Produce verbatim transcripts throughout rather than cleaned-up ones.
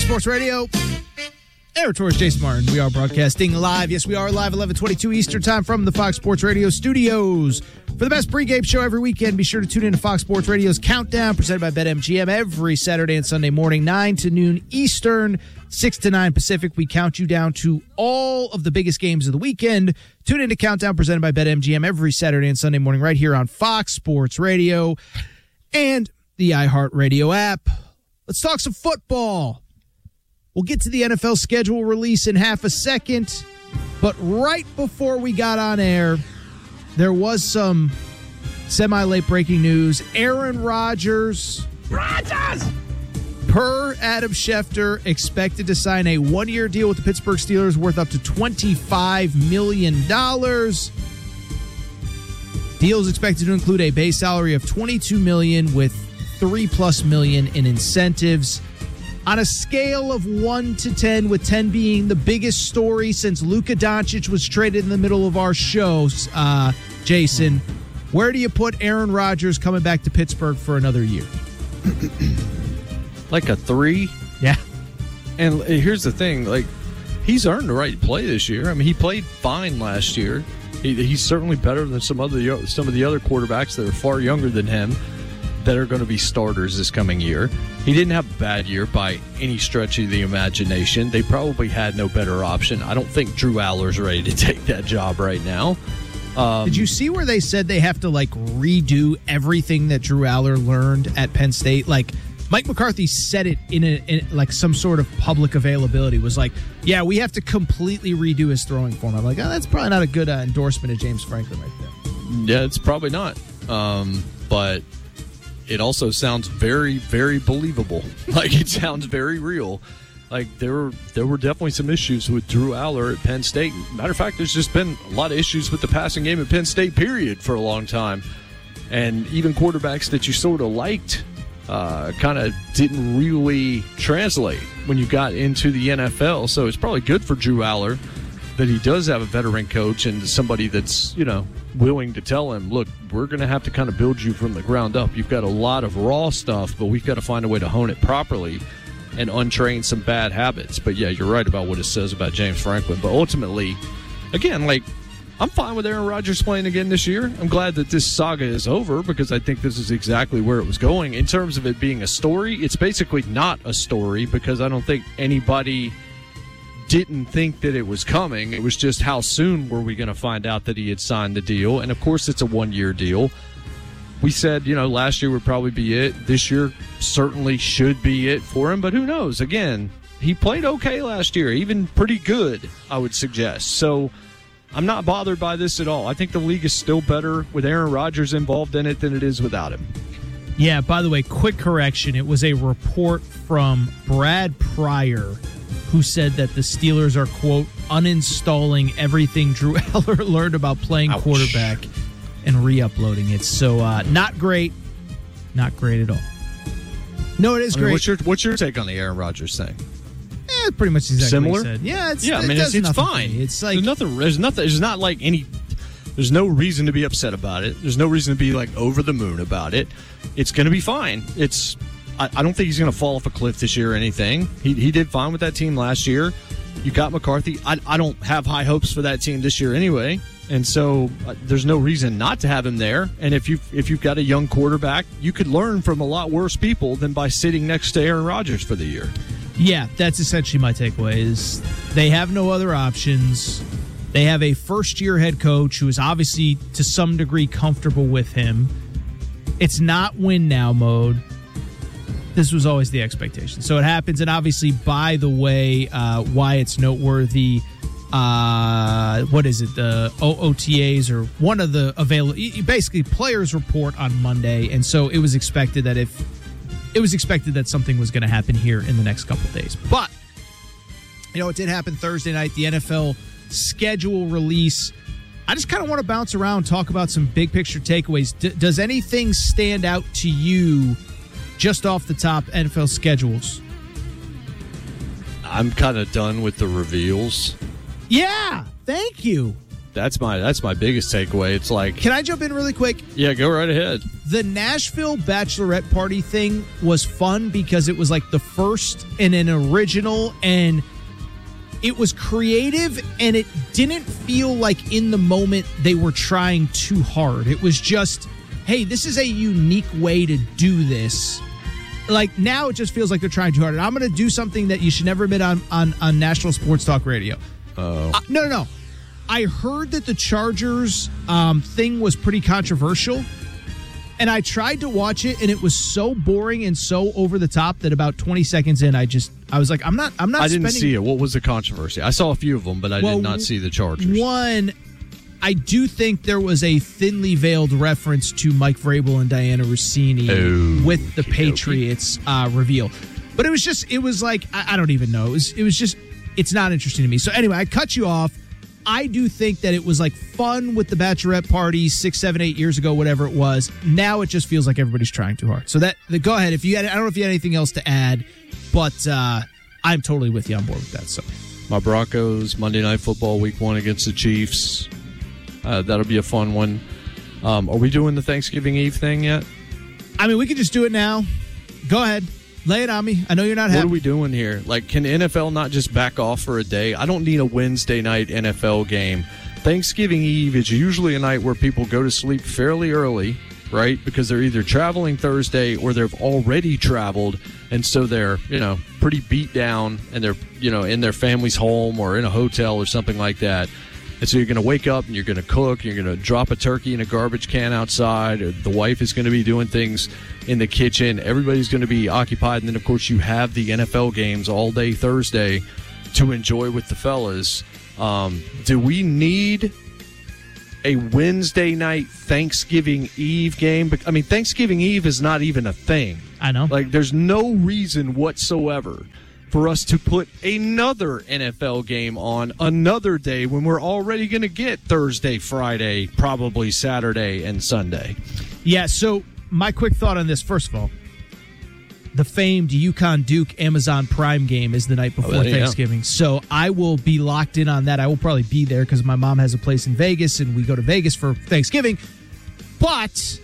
Sports Radio. Eric Torres, Jason Martin. We are broadcasting live. Yes, we are live, eleven twenty-two Eastern Time from the Fox Sports Radio studios. For the best pregame show every weekend, be sure to tune in to Fox Sports Radio's Countdown, presented by BetMGM, every Saturday and Sunday morning, nine to noon Eastern, six to nine Pacific. We count you down to all of the biggest games of the weekend. Tune in to Countdown, presented by BetMGM, every Saturday and Sunday morning, right here on Fox Sports Radio and the iHeartRadio app. Let's talk some football. We'll get to the N F L schedule release in half a second, but right before we got on air, there was some semi-late breaking news. Aaron Rodgers, Rodgers, per Adam Schefter, expected to sign a one-year deal with the Pittsburgh Steelers worth up to twenty-five million dollars. Deal is expected to include a base salary of twenty-two million dollars with three plus million in incentives. On a scale of one to ten, with ten being the biggest story since Luka Doncic was traded in the middle of our show, uh, Jason, where do you put Aaron Rodgers coming back to Pittsburgh for another year? Like a three? Yeah. And here's the thing, like, he's earned the right to play this year. I mean, he played fine last year. He, he's certainly better than some other some of the other quarterbacks that are far younger than him that are going to be starters this coming year. He didn't have a bad year by any stretch of the imagination. They probably had no better option. I don't think Drew Aller's ready to take that job right now. Um, Did you see where they said they have to, like, redo everything that Drew Aller learned at Penn State? Like, Mike McCarthy said it in, a, in like some sort of public availability, was like, yeah, we have to completely redo his throwing form. I'm like, oh, that's probably not a good uh, endorsement of James Franklin right there. Yeah, it's probably not. Um, but it also sounds very, very believable. Like, it sounds very real. Like, there were there were definitely some issues with Drew Aller at Penn State. Matter of fact, there's just been a lot of issues with the passing game at Penn State, period, for a long time. And even quarterbacks that you sort of liked uh, kind of didn't really translate when you got into the N F L. So it's probably good for Drew Aller that he does have a veteran coach and somebody that's, you know, willing to tell him, look, we're going to have to kind of build you from the ground up. You've got a lot of raw stuff, but we've got to find a way to hone it properly and untrain some bad habits. But, yeah, you're right about what it says about James Franklin. But ultimately, again, like, I'm fine with Aaron Rodgers playing again this year. I'm glad that this saga is over because I think this is exactly where it was going. In terms of it being a story, it's basically not a story because I don't think anybody didn't think that it was coming. It was just how soon were we going to find out that he had signed the deal. And, of course, it's a one-year deal. We said, you know, last year would probably be it. This year certainly should be it for him. But who knows? Again, he played okay last year, even pretty good, I would suggest. So I'm not bothered by this at all. I think the league is still better with Aaron Rodgers involved in it than it is without him. Yeah, by the way, quick correction. It was a report from Brad Pryor who said that the Steelers are, quote, uninstalling everything Drew Aller learned about playing Ouch. quarterback and re-uploading it. So uh, not great. Not great at all. No, it is I mean, great. What's your, what's your take on the Aaron Rodgers thing? Eh, pretty much exactly Similar? what he said. Yeah, it's, yeah, I it mean, does it's, it's nothing fine. for me. It's like there's nothing. There's nothing. There's not like any. There's no reason to be upset about it. There's no reason to be like over the moon about it. It's going to be fine. It's. I, I don't think he's going to fall off a cliff this year or anything. He he did fine with that team last year. You got McCarthy. I I don't have high hopes for that team this year anyway. And so uh, there's no reason not to have him there. And if you if you've got a young quarterback, you could learn from a lot worse people than by sitting next to Aaron Rodgers for the year. Yeah, that's essentially my takeaway is they have no other options. They have a first-year head coach who is obviously to some degree comfortable with him. It's not win-now mode. This was always the expectation. So it happens, and obviously, by the way, uh, why it's noteworthy, uh, what is it, the O O T As or one of the available, basically players report on Monday, and so it was expected that if It was expected that something was going to happen here in the next couple of days. But, you know, it did happen Thursday night, the N F L schedule release. I just kind of want to bounce around, talk about some big picture takeaways. D- does anything stand out to you just off the top N F L schedules? I'm kind of done with the reveals. Yeah, thank you. That's my that's my biggest takeaway. It's like, can I jump in really quick? Yeah, go right ahead. the Nashville bachelorette party thing was fun because it was like the first and an original, and it was creative, and it didn't feel like in the moment they were trying too hard. It was just, hey, this is a unique way to do this. Like, now it just feels like they're trying too hard. And I'm going to do something that you should never admit on, on, on National Sports Talk Radio. Oh. Uh, no, no, no. I heard that the Chargers um, thing was pretty controversial, and I tried to watch it, and it was so boring and so over the top that about twenty seconds in, I just, I was like, I'm not, I'm not I didn't spending... see it. What was the controversy? I saw a few of them, but I well, did not see the Chargers. One, I do think there was a thinly veiled reference to Mike Vrabel and Diana Rossini oh, with the Patriots uh, reveal. But it was just, it was like, I, I don't even know. It was, it was just, it's not interesting to me. So anyway, I cut you off. I do think that it was like fun with the bachelorette party six, seven, eight years ago, whatever it was. Now it just feels like everybody's trying too hard. So that, the, go ahead. If you had, I don't know if you had anything else to add, but uh, I'm totally with you on board with that. So my Broncos, Monday Night Football, week one against the Chiefs. Uh, that'll be a fun one. Um, are we doing the Thanksgiving Eve thing yet? I mean, we could just do it now. Go ahead. Lay it on me. I know you're not happy. What are we doing here? Like, can N F L not just back off for a day? I don't need a Wednesday night N F L game. Thanksgiving Eve is usually a night where people go to sleep fairly early, right? Because they're either traveling Thursday or they've already traveled, and so they're, you know, pretty beat down, and they're, you know, in their family's home or in a hotel or something like that. And so you're going to wake up and you're going to cook. You're going to drop a turkey in a garbage can outside. Or the wife is going to be doing things in the kitchen. Everybody's going to be occupied. And then, of course, you have the N F L games all day Thursday to enjoy with the fellas. Um, do we need a Wednesday night Thanksgiving Eve game? I mean, Thanksgiving Eve is not even a thing. I know. Like, there's no reason whatsoever for us to put another N F L game on another day when we're already going to get Thursday, Friday, probably Saturday, and Sunday. Yeah, so my quick thought on this, first of all, the famed UConn Duke Amazon Prime game is the night before oh, Thanksgiving. Go. So I will be locked in on that. I will probably be there because my mom has a place in Vegas, and we go to Vegas for Thanksgiving. But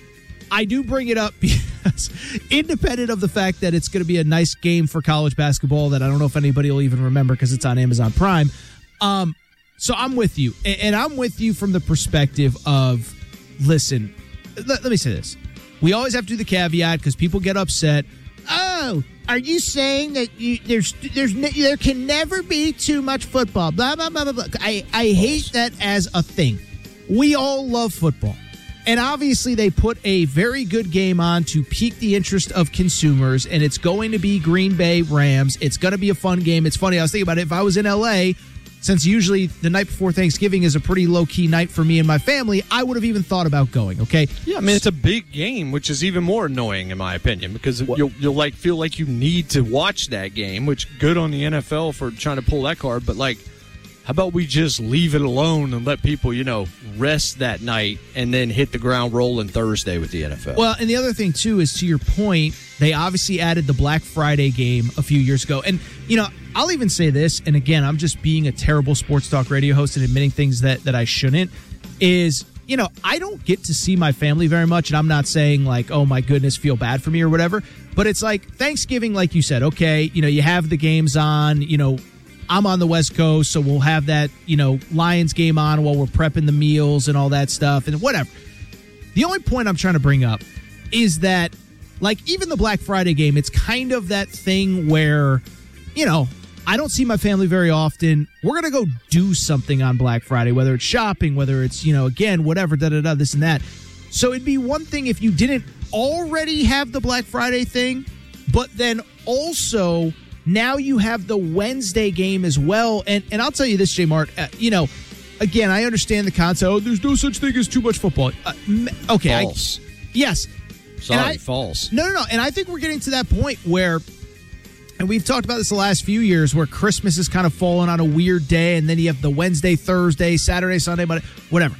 I do bring it up because, independent of the fact that it's going to be a nice game for college basketball that I don't know if anybody will even remember because it's on Amazon Prime. Um, so I'm with you. And I'm with you from the perspective of, listen, let, let me say this. We always have to do the caveat because people get upset. Oh, are you saying that you, there's there's there can never be too much football? Blah, blah, blah, blah, blah. I, I hate that as a thing. We all love football. And obviously they put a very good game on to pique the interest of consumers, and it's going to be Green Bay Rams. It's going to be a fun game. It's funny, I was thinking about it. If I was in L A, since usually the night before Thanksgiving is a pretty low-key night for me and my family, I would have even thought about going, okay? Yeah, I mean, it's a big game, which is even more annoying in my opinion, because you'll, you'll like feel like you need to watch that game, which good on the N F L for trying to pull that card, but like, how about we just leave it alone and let people, you know, rest that night and then hit the ground rolling Thursday with the N F L? Well, and the other thing, too, is to your point, they obviously added the Black Friday game a few years ago. And, you know, I'll even say this, and again, I'm just being a terrible sports talk radio host and admitting things that, that I shouldn't, is, you know, I don't get to see my family very much, and I'm not saying, like, oh, my goodness, feel bad for me or whatever, but it's like Thanksgiving, like you said, okay, you know, you have the games on, you know, I'm on the West Coast, so we'll have that, you know, Lions game on while we're prepping the meals and all that stuff and whatever. The only point I'm trying to bring up is that, like, even the Black Friday game, it's kind of that thing where, you know, I don't see my family very often. We're going to go do something on Black Friday, whether it's shopping, whether it's, you know, again, whatever, da-da-da, this and that. So it'd be one thing if you didn't already have the Black Friday thing, but then also now you have the Wednesday game as well. And and I'll tell you this, J Mart, uh, you know, again, I understand the concept. Oh, there's no such thing as too much football. Uh, okay. False. I, yes. Sorry, I, false. No, no, no. And I think we're getting to that point where, and we've talked about this the last few years, where Christmas has kind of fallen on a weird day, and then you have the Wednesday, Thursday, Saturday, Sunday, Monday, whatever.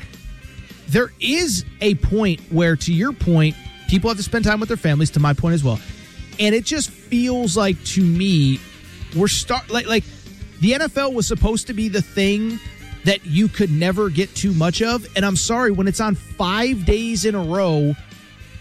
There is a point where, to your point, people have to spend time with their families, to my point as well. And it just feels like, to me, we're start like like the N F L was supposed to be the thing that you could never get too much of. And I'm sorry, when it's on five days in a row,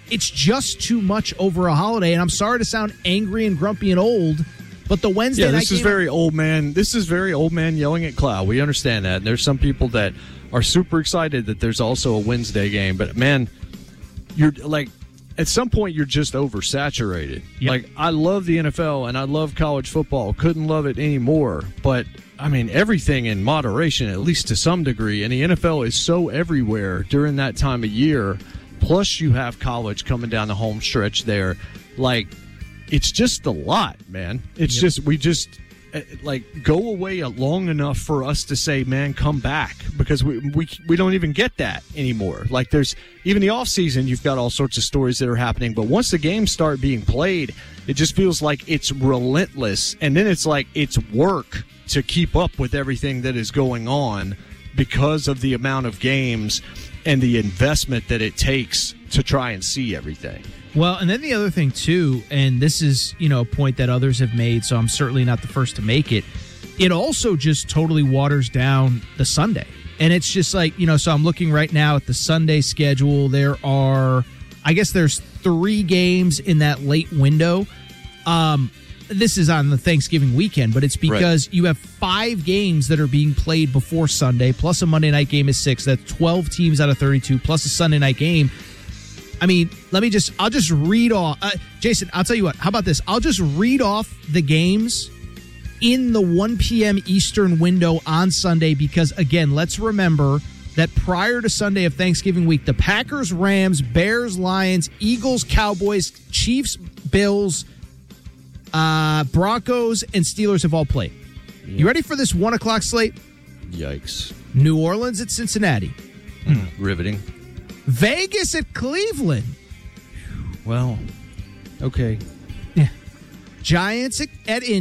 it's just too much over a holiday. And I'm sorry to sound angry and grumpy and old, but the Wednesday yeah, night this is game, very old man. This is very old man yelling at cloud. We understand that. And there's some people that are super excited that there's also a Wednesday game. But, man, you're like at some point you're just oversaturated. Yep. Like, I love the N F L and I love college football. Couldn't love it anymore. But, I mean, everything in moderation, at least to some degree. And the N F L is so everywhere during that time of year. Plus, you have college coming down the home stretch there. Like, it's just a lot, man. It's yep. just, we just, like, go away long enough for us to say, man, come back. Because we, we we don't even get that anymore. Like, there's, even the offseason, you've got all sorts of stories that are happening. But once the games start being played, it just feels like it's relentless. And then it's like it's work to keep up with everything that is going on because of the amount of games and the investment that it takes to try and see everything. Well, and then the other thing, too, and this is, you know, a point that others have made, so I'm certainly not the first to make it, it also just totally waters down the Sunday. And it's just like, you know, so I'm looking right now at the Sunday schedule. There are, I guess there's three games in that late window. Um, this is on the Thanksgiving weekend, but it's because right. you have five games that are being played before Sunday, plus a Monday night game is six. That's twelve teams out of thirty-two, plus a Sunday night game. I mean, let me just, I'll just read off. Uh, Jason, I'll tell you what, how about this? I'll just read off the games in the one p.m. Eastern window on Sunday because, again, let's remember that prior to Sunday of Thanksgiving week, the Packers, Rams, Bears, Lions, Eagles, Cowboys, Chiefs, Bills, uh, Broncos, and Steelers have all played. Yeah. You ready for this one o'clock slate? Yikes. New Orleans at Cincinnati. Mm, riveting. Vegas at Cleveland. Well, okay. Yeah. Giants at, at Indy.